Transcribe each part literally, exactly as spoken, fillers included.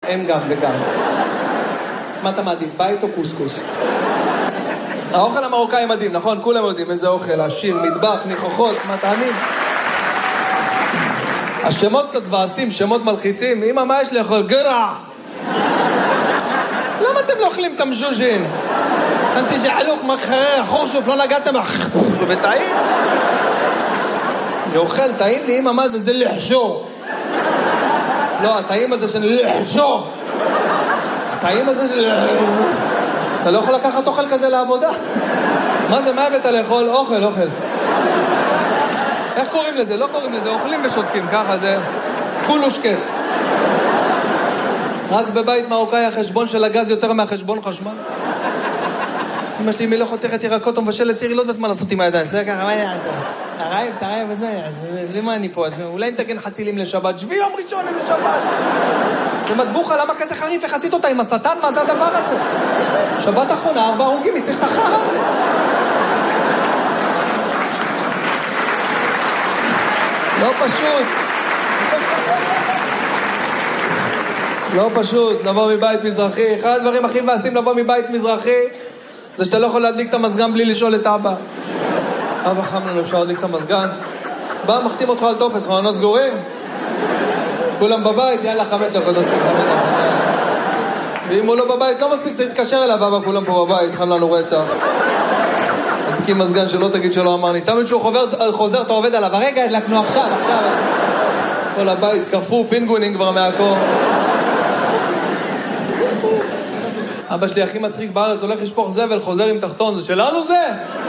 אין גם וגם. מה אתה מעדיף, בית או קוסקוס? האוכל המרוקאי מדהים, נכון? כולם יודעים איזה אוכל, עשיר, מטבח, ניחוחות, מטעמים. השמות קצת ועשים, שמות מלחיצים. אמא, מה יש לאכול? גרע! למה אתם לא אוכלים את המז'וז'ין? אנתי ג'עלוק, מחרר, חורשוף, לא נגעתם וטעים? אני אוכל, טעים לי, אמא, מה זה? זה לחשור. לא, הטעים הזה של לחשור. הטעים הזה של... אתה לא יכול לקחת אוכל כזה לעבודה. מה זה, מה הבאת לאכול? אוכל, אוכל. איך קוראים לזה? לא קוראים לזה, אוכלים ושותקים, ככה זה כולו שקט. רק בבית מרוקאי החשבון של הגז יותר מהחשבון חשמל. אמא שלי מלא חותכת ירקות ומבשלת צירי, לא יודעת מה לעשות עם הידיים. זה ככה, מה ידעת? תרעב, תרעב וזה, למה אני פה? אולי נתגן חצילים לשבת, שבי יום ראשון איזה שבת. ומטבוחה, למה כזה חריף? איך עשית אותה עם השטן? מה זה הדבר הזה? שבת האחרונה, ארבע הרוגים, היא צריך את החר הזה. לא פשוט. לא פשוט, לבוא מבית מזרחי. אחד הדברים הכי מבאסים לבוא מבית מזרחי, זה שאתה לא יכול להדליק את המזגן בלי לשאול את אבא. אבא חם לנו, אפשר להדליק את המזגן. בא, מחתים אותך על טופס, חלונות סגורים. כולם בבית, יאללה, חמש דקות. ואם הוא לא בבית, לא מספיק, זה יתקשר אליו, אבא, כולם פה בבית, חם לנו רצח. הדליקים מזגן שלא תגיד שלא אמרני. תמיד שהוא חוזר, חוזר, אתה עובד עליו. הרגע, הדלקנו עכשיו, עכשיו. כל הבית קפוא, פינגונים כבר מהקור. אבא שלי הכי מצחיק בארץ, הולך לשפוך זבל, חוזר עם תחתון, זה שלנו זה?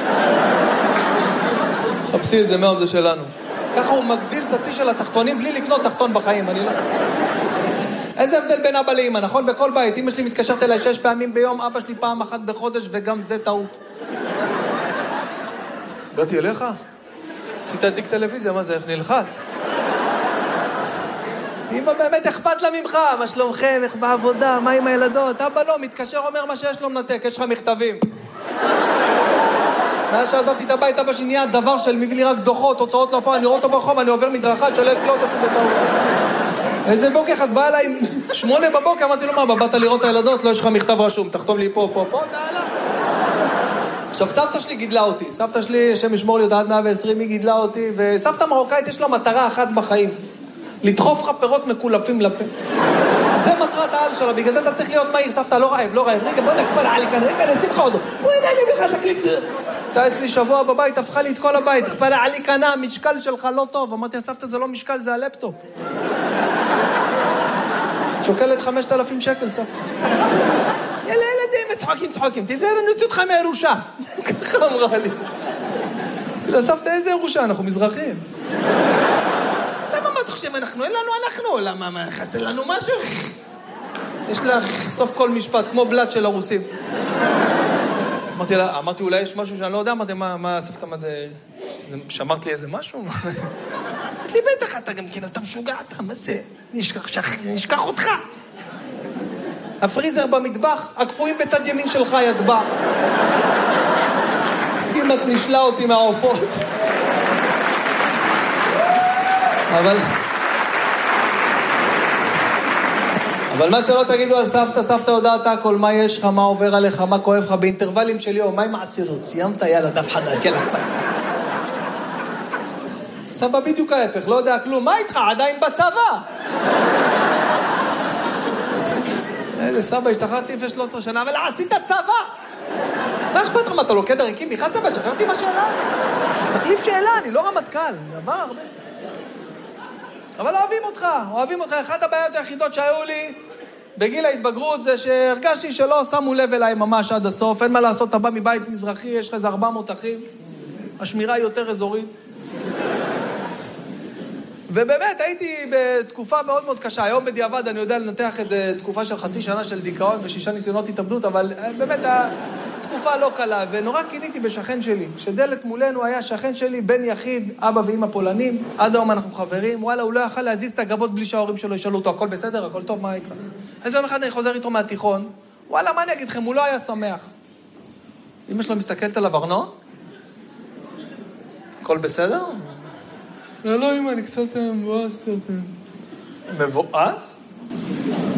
חפשי את זה מאוד, זה שלנו. ככה הוא מגדיל את הצי של התחתונים בלי לקנות תחתון בחיים, אני לא... איזה הבדל בין אבא לאמא, נכון? בכל בית, אמא שלי מתקשרת אליי שש פעמים ביום, אבא שלי פעם אחת בחודש, וגם זה טעות. באתי אליך? עשית עדיק טלוויזיה, מה זה, איך נלחץ? אמא באמת אכפת לה ממך, מה שלומכם, איך בעבודה, מה עם הילדות? אבא לא, מתקשר אומר מה שיש לו מנתק, יש לך מכתבים. מאז שעזבתי את הבית, אבא שלי נהיה דבר של מביא לי רק דוחות, תוצאות לא פה, אני רואה אותו ברחוב, אני עובר מדרכה שלא יקלוט אותי בטעות. איזה בוקר אחד בא אליי, שמונה בבוקר, אמרתי לו, מה, באת לראות את הילדות? לא, יש לך מכתב רשום, תחתום לי פה, פה, פה, נעלה. עכשיו, סבתא שלי גידלה אותי, סבתא שלי, השם ישמור לי אותה עד מאה ועשרים, היא גידלה אותי, וסבתא מרוקאית יש לה מטרה אחת בחיים. לדחוף לך פירות מקולפים לפה. זה מטרת העל שלה, בגלל זה אתה צריך להיות מהיר, סבתא, לא רעב, לא רעב, רגע, בוא נקפל עלי כאן, רגע, נשים לך אותו, בוא נעלי לך, תקליט. אתה אצלי שבוע בבית, הפכה לי את כל הבית, קפל עלי כאן, המשקל שלך לא טוב. אמרתי, סבתא, זה לא משקל, זה הלפטופ. שוקלת חמשת אלפים שקל, סבתא. יאללה, ילדים, צחוקים, צחוקים, תיזהר, אני אוציא אותך מהירושה. ככה אמרה לי. לסבתא, איזה ירושה? אנחנו מזרחים. מה אתה חושב, אנחנו, אין לנו אנחנו, למה, מה, חסר לנו משהו? יש לה סוף כל משפט, כמו בלט של הרוסים. אמרתי לה, אמרתי, אולי יש משהו שאני לא יודע, אמרתי, מה, מה, סבתא, מה זה, שמרת לי איזה משהו? אמרתי לי, בטח, אתה גם כן, אתה משוגע, אתה, מה זה? נשכח אותך. הפריזר במטבח, הקפואים בצד ימין שלך ידבע. כמעט נשלה אותי מהעופות. אבל... אבל מה שלא תגידו על סבתא, סבתא יודעת הכל, מה יש לך, מה עובר עליך, מה כואב לך, באינטרוולים של יום, מה עם העצירות? סיימת? יאללה, דף חדש, יאללה. סבא בדיוק ההפך, לא יודע כלום, מה איתך? עדיין בצבא? איזה סבא, השתחררתי לפני שלוש עשרה שנה, אבל עשית צבא! מה אכפת לך? מה, אתה לוקד הריקים? מיכל צבא, שחררתי מהשאלה? תחליף שאלה, אני לא רמטכ"ל, עבר הרבה... אבל אוהבים אותך, אוהבים אותך. אחת הבעיות היחידות שהיו לי בגיל ההתבגרות זה שהרגשתי שלא שמו לב אליי ממש עד הסוף. אין מה לעשות, אתה בא מבית מזרחי, יש לך איזה ארבע מאות אחים, השמירה היא יותר אזורית. ובאמת הייתי בתקופה מאוד מאוד קשה. היום בדיעבד אני יודע לנתח את זה, תקופה של חצי שנה של דיכאון ושישה ניסיונות התאבדות, אבל באמת התקופה לא קלה, ונורא קיניתי בשכן שלי, שדלת מולנו היה שכן שלי, בן יחיד, אבא ואמא פולנים, עד היום אנחנו חברים, וואלה, הוא לא יכל להזיז את הגבות בלי שההורים שלו ישאלו אותו, הכל בסדר, הכל טוב, מה איתך? אז יום אחד אני חוזר איתו מהתיכון, וואלה, מה אני אגיד לכם, הוא לא היה שמח. אמא שלו מסתכלת עליו, ארנון? הכל בסדר? לא, אמא, אני קצת מבואס. מבואס?